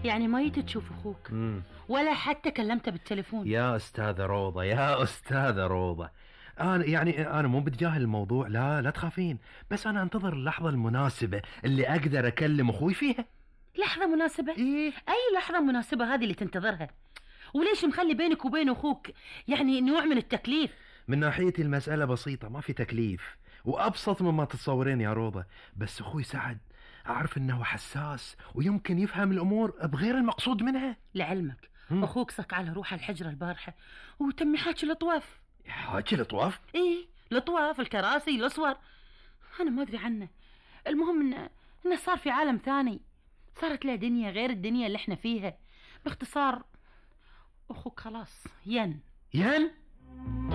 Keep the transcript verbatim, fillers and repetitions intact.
يعني ما جيت تشوف أخوك مم. ولا حتى كلمته بالتليفون؟ يا أستاذة روضة، يا أستاذة روضة، أنا يعني أنا مو بتجاهل الموضوع، لا لا تخافين، بس أنا أنتظر اللحظة المناسبة اللي أقدر أكلم أخوي فيها. لحظة مناسبة؟ إيه؟ أي لحظة مناسبة هذه اللي تنتظرها؟ وليش مخلي بينك وبين أخوك يعني نوع من التكليف؟ من ناحيتي المسألة بسيطة، ما في تكليف، وأبسط مما تتصورين يا روضة. بس أخوي سعد أعرف أنه حساس ويمكن يفهم الأمور بغير المقصود منها. لعلمك مم. أخوك صك على روح الحجرة البارحة وتم حاكي الأطواف. حاجة الأطواف؟ إيه، الأطواف، الكراسي، الأصور، أنا ما أدري عنه. المهم إنه إنه صار في عالم ثاني، صارت له دنيا غير الدنيا اللي إحنا فيها. باختصار أخوك خلاص ين ين؟